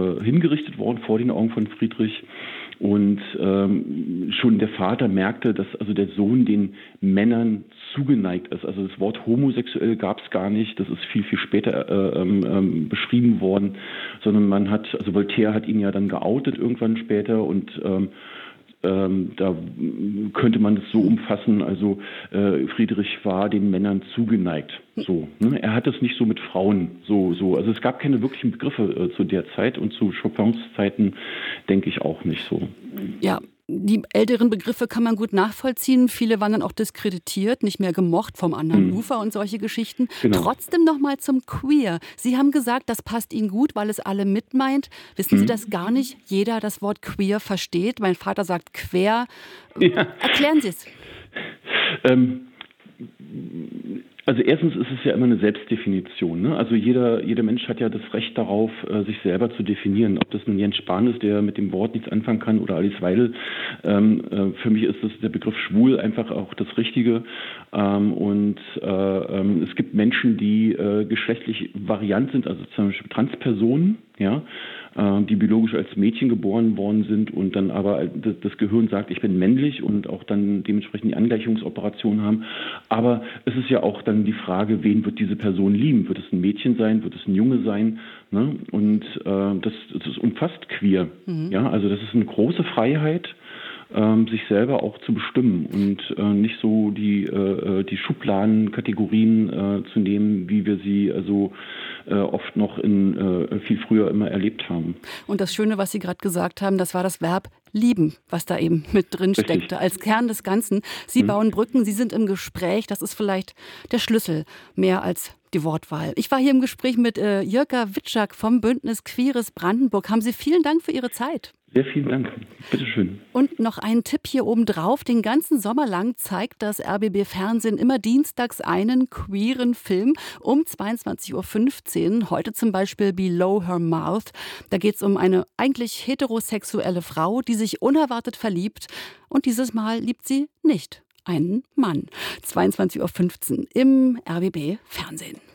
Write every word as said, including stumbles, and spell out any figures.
äh, hingerichtet worden vor den Augen von Friedrich. Und ähm, schon der Vater merkte, dass also der Sohn den Männern zugeneigt ist. Also das Wort homosexuell gab es gar nicht, das ist viel, viel später äh, ähm, beschrieben worden, sondern man hat, also Voltaire hat ihn ja dann geoutet irgendwann später und ähm, ähm, da könnte man das so umfassen, also äh, Friedrich war den Männern zugeneigt. So, ne? Er hat es nicht so mit Frauen, so, so. Also es gab keine wirklichen Begriffe äh, zu der Zeit und zu Chopins Zeiten denke ich auch nicht so. Ja, die älteren Begriffe kann man gut nachvollziehen. Viele waren dann auch diskreditiert, nicht mehr gemocht vom anderen mhm. Ufer und solche Geschichten. Genau. Trotzdem noch mal zum Queer. Sie haben gesagt, das passt Ihnen gut, weil es alle mitmeint. Wissen mhm. Sie, dass gar nicht jeder das Wort queer versteht? Mein Vater sagt quer. Ja. Erklären Sie es. Ähm, also erstens ist es ja immer eine Selbstdefinition. Ne? Also jeder, jeder Mensch hat ja das Recht darauf, sich selber zu definieren. Ob das nun Jens Spahn ist, der mit dem Wort nichts anfangen kann, oder Alice Weidel. Ähm, für mich ist das, der Begriff schwul einfach auch das Richtige. Ähm, und äh, ähm, es gibt Menschen, die äh, geschlechtlich variant sind, also zum Beispiel Transpersonen, ja, die biologisch als Mädchen geboren worden sind und dann aber das Gehirn sagt, ich bin männlich und auch dann dementsprechend die Angleichungsoperationen haben. Aber es ist ja auch dann die Frage, wen wird diese Person lieben? Wird es ein Mädchen sein? Wird es ein Junge sein? Ne? Und äh, das, das ist umfasst queer. Mhm. Ja, also das ist eine große Freiheit, ähm, sich selber auch zu bestimmen und äh, nicht so die, äh, die Schubladen, Kategorien äh, zu nehmen, wie wir sie also äh, oft noch in äh, viel früher immer erlebt haben. Und das Schöne, was Sie gerade gesagt haben, das war das Verb lieben, was da eben mit drin steckte, Richtig. Als Kern des Ganzen. Sie hm. bauen Brücken, Sie sind im Gespräch, das ist vielleicht der Schlüssel, mehr als die Wortwahl. Ich war hier im Gespräch mit äh, Jirka Witschak vom Bündnis Queeres Brandenburg. Haben Sie vielen Dank für Ihre Zeit. Sehr vielen Dank. Bitteschön. Und noch ein Tipp hier oben drauf. Den ganzen Sommer lang zeigt das R B B Fernsehen immer dienstags einen queeren Film um zweiundzwanzig Uhr fünfzehn. Heute zum Beispiel Below Her Mouth. Da geht es um eine eigentlich heterosexuelle Frau, die sich unerwartet verliebt. Und dieses Mal liebt sie nicht einen Mann. zweiundzwanzig Uhr fünfzehn im R B B Fernsehen.